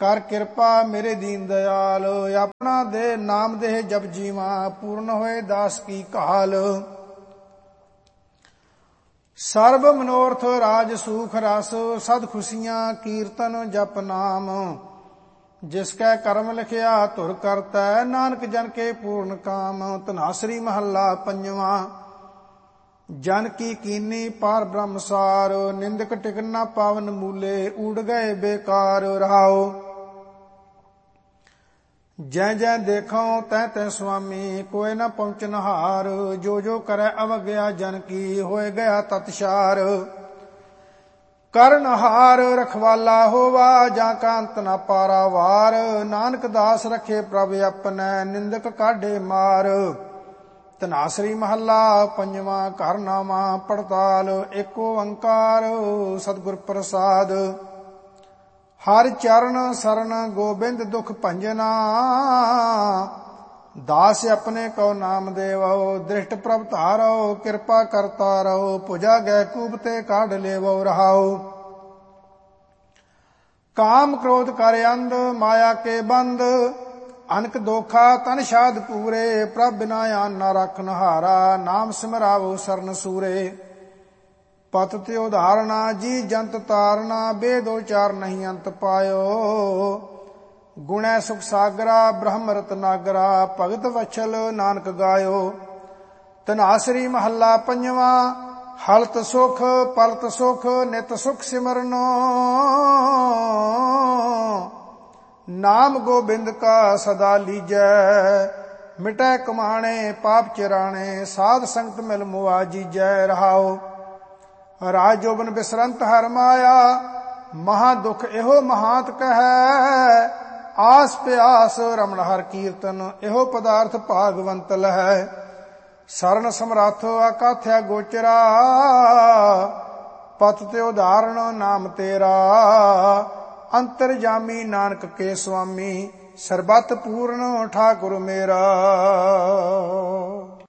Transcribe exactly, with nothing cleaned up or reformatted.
ਕਰ ਕਿਰਪਾ ਮੇਰੇ ਦੀਨ ਦਇਆਲ। ਆਪਣਾ ਦੇ ਨਾਮ ਦੇਹ ਜਪ ਜੀਵਾ, ਪੂਰਨ ਹੋਏ ਦਾਸ ਕੀ ਕਾਲ। ਸਰਬ ਮਨੋਰਥ ਰਾਜ ਸੂਖ ਰਸ, ਸਦ ਖੁਸ਼ੀਆਂ ਕੀਰਤਨ ਜਪ ਨਾਮ। ਜਿਸ ਕੈ ਕਰਮ ਲਿਖਿਆ ਧੁਰ ਕਰਤੈ, ਨਾਨਕ ਜਨ ਕੇ ਪੂਰਨ ਕਾਮ। ਧਨਾਸਰੀ ਮਹੱਲਾ ਪੰਜਵਾਂ। ਜਨ ਕੀ ਕੀਨੀ ਪਾਰ ਬ੍ਰਹਮਸਾਰ, ਨਿੰਦਕ ਟਿਕਨ ਨਾ ਪਾਵਨ ਮੂਲੇ, ਊੜ ਗਏ ਬੇਕਾਰ ਰਹਾਓ। ਜੈ ਜੈ ਦੇਖੋ ਤੈ ਤੈ ਸੁਆਮੀ, ਕੋਇ ਨਾ ਪਹੁੰਚਨ ਹਾਰ। ਜੋ ਜੋ ਕਰੈ ਅਵਗਿਆ ਜਨ ਕੀ, ਹੋਏ ਗਿਆ ਤਤਸ਼ਾਰ। ਕਰਨ ਹਾਰ ਰਖਵਾਲਾ ਹੋਵਾ, ਜਾਂ ਕਾ ਅੰਤ ਨਾ ਪਾਰਾਵਾਰ। ਨਾਨਕ ਦਾਸ ਰਖੇ ਪ੍ਰਭ ਆਪਣੈ, ਨਿੰਦਕ ਕਾਢੇ ਮਾਰ। ਧਨਾਸਰੀ ਮਹੱਲਾ ਪੰਜਵਾਂ। ਘਰ ਨਾਵਾਂ ਪੜਤਾਲ, ਏਕ ਓੰਕਾਰ ਸਤਿਗੁਰ ਪ੍ਰਸਾਦ। ਹਰਿ ਚਰਨ ਸਰਨ ਗੋਬਿੰਦ ਦੁਖ ਭੰਜਨਾ, ਦਾਸ ਆਪਣੇ ਕਉ ਨਾਮ ਦੇਵੋ। ਦ੍ਰਿਸ਼ਟ ਪ੍ਰਭ ਧਾਰੋ, ਕਿਰਪਾ ਕਰਤਾ ਰਹੋ। ਭੁਜਾ ਗੈ ਕੂਪ ਤੇ ਕਾਢ ਲੇਵੋ ਰਹਾਓ। ਕਾਮ ਕ੍ਰੋਧ ਕਰ ਅੰਧ, ਮਾਇਆ ਕੇ ਬੰਦ। ਅਨਕ ਦੋਖਾ ਤਨ ਸ਼ਾਦ ਪੂਰੇ, ਪ੍ਰਭ ਬਿਨਾ ਆਨ ਨਾ ਰਾਖਨ ਹਾਰਾ। ਨਾਮ ਸਿਮਰਾਵੋ ਸਰਨ ਸੂਰੇ। ਪਤ ਤੇ ਉਧਾਰਣਾ ਜੀ ਜੰਤ ਤਾਰਨਾ, ਬੇਦ ਉਚਾਰ ਨਹੀਂ ਅੰਤ ਪਾਇਓ। ਗੁਣੈ ਸੁਖ ਸਾਗਰਾ ਬ੍ਰਹਮ ਰਤਨਾਗਰਾ, ਭਗਤ ਵਛਲ ਨਾਨਕ ਗਾਇਓ। ਧਨਾਸਰੀ ਮਹੱਲਾ ਪੰਜਵਾਂ। ਹਲਤ ਸੁਖ ਪਲਤ ਸੁਖ, ਨਿਤ ਸੁਖ ਸਿਮਰਨੋ। ਨਾਮ ਗੋਬਿੰਦ ਕਾ ਸਦਾ ਲੀਜੈ, ਮਿਟੈ ਕਮਾਣੇ ਪਾਪ ਚਿਰਾਣੇ। ਸਾਧ ਸੰਗਤ ਮਿਲ ਮੁਆ ਜੀਜੈ ਰਹਾਓ। ਰਾਜ ਜੋਬਨ ਬਿਸਰੰਤ ਹਰ ਮਾਇਆ, ਮਹਾ ਦੁਖ ਇਹੋ ਮਹਾਤ ਕਹੈ। ਆਸ ਪਿਆਸ ਰਮਣ ਹਰ ਕੀਰਤਨ, ਇਹੋ ਪਦਾਰਥ ਭਾਗਵੰਤ ਲਹੈ। ਸਰਨ ਸਮਰੱਥ ਆਕਾਥਿਆ ਗੋਚਰਾ, ਪਤ ਤੇ ਉਧਾਰਨ ਨਾਮ ਤੇਰਾ। ਅੰਤਰਜਾਮੀ ਨਾਨਕ ਕੇ ਸੁਆਮੀ, ਸਰਬਤ ਪੂਰਨ ਠਾਕੁਰ ਮੇਰਾ।